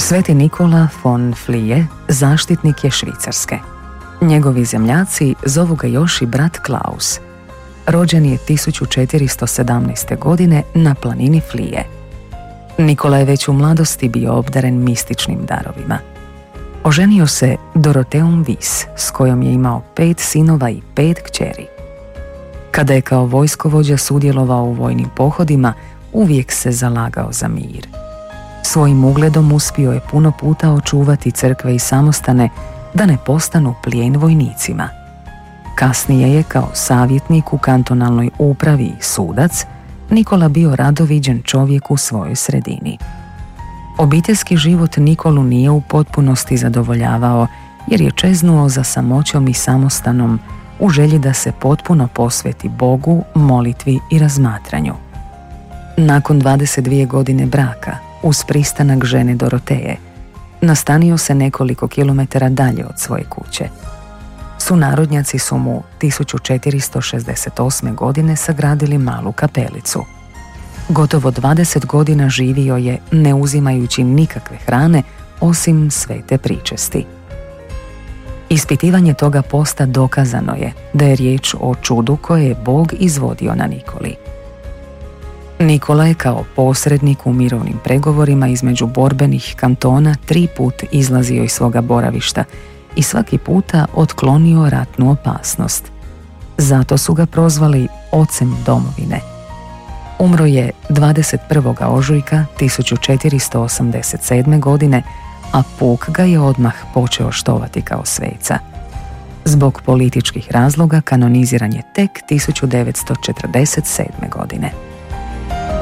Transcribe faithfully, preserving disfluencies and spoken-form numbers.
Sveti Nikola von Flije zaštitnik je Švicarske. Njegovi zemljaci zovu ga još i brat Klaus. Rođen je tisuću četiristo sedamnaeste. godine na planini Flije. Nikola je već u mladosti bio obdaren mističnim darovima. Oženio se Doroteom Vis, s kojom je imao pet sinova i pet kćeri. Kada je kao vojskovođa sudjelovao u vojnim pohodima, uvijek se zalagao za mir. Svojim ugledom uspio je puno puta očuvati crkve i samostane da ne postanu plijen vojnicima. Kasnije je kao savjetnik u kantonalnoj upravi i sudac Nikola bio rado viđen čovjek u svojoj sredini. Obiteljski život Nikolu nije u potpunosti zadovoljavao jer je čeznuo za samoćom i samostanom u želji da se potpuno posveti Bogu, molitvi i razmatranju. Nakon dvadeset dvije godine braka, uz pristanak žene Doroteje, nastanio se nekoliko kilometara dalje od svoje kuće. Sunarodnjaci su mu tisuću četiristo šezdeset osme. godine sagradili malu kapelicu. Gotovo dvadeset godina živio je ne uzimajući nikakve hrane osim svete pričesti. Ispitivanje toga posta dokazano je da je riječ o čudu koje je Bog izvodio na Nikoli. Nikola je kao posrednik u mirovnim pregovorima između borbenih kantona tri put izlazio iz svoga boravišta i svaki puta otklonio ratnu opasnost. Zato su ga prozvali ocem domovine. Umro je dvadeset prvog ožujka tisuću četiristo osamdeset sedme. godine, a puk ga je odmah počeo štovati kao sveca. Zbog političkih razloga kanoniziran je tek tisuću devetsto četrdeset sedme. godine.